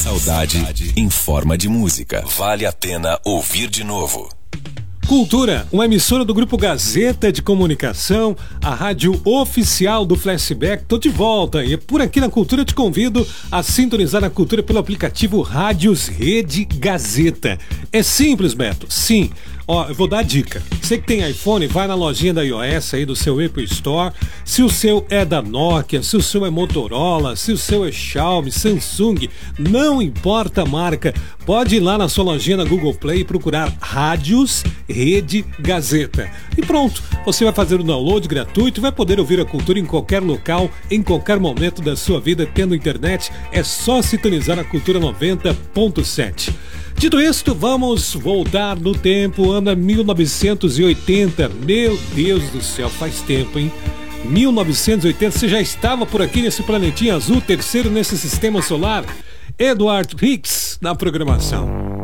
Saudade em forma de música. Vale a pena ouvir de novo. Cultura, uma emissora do Grupo Gazeta de Comunicação, a rádio oficial do Flashback. Tô de volta e por aqui na Cultura te convido a sintonizar a Cultura pelo aplicativo Rádios Rede Gazeta. É simples, Beto, sim. Ó, eu vou dar a dica. Você que tem iPhone, vai na lojinha da iOS aí do seu Apple Store. Se o seu é da Nokia, se o seu é Motorola, se o seu é Xiaomi, Samsung, não importa a marca, pode ir lá na sua lojinha na Google Play e procurar Rádios Rede Gazeta. E pronto, você vai fazer o download gratuito e vai poder ouvir a cultura em qualquer local, em qualquer momento da sua vida, tendo internet. É só sintonizar a Cultura 90.7. Dito isto, vamos voltar no tempo, ano 1980. Meu Deus do céu, faz tempo, hein? 1980, você já estava por aqui nesse planetinha azul, terceiro nesse sistema solar? Edward Hicks na programação.